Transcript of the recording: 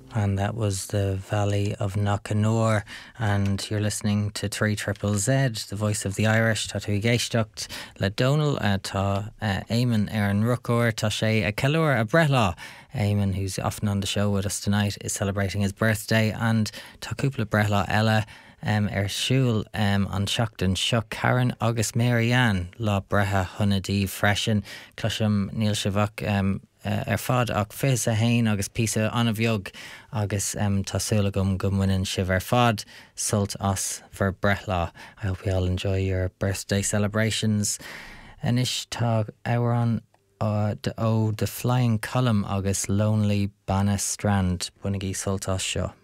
And that was the Valley of Knockanore, and you're listening to 3 Triple Z, the voice of the Irish. Tá tú géisteacht le Donal, tá Eamon Aaron Rucor, tá sé a Cellúr a Brethláth. Eamon, who's often on the show with us tonight, is celebrating his birthday, and tá cúpla Brethláth eile siúl an seachtain seo Karen agus Marianne lá bretha Hunnadí freisin cluisiom níl sibh fad ach fés a hain agus písa anna bheog agus tásúla go muineann sibh fad sult as for Brethláth. I hope you all enjoy your birthday celebrations. Inis tá áran the Flying Column agus Lonely Banna Strand bunaí sult as seo.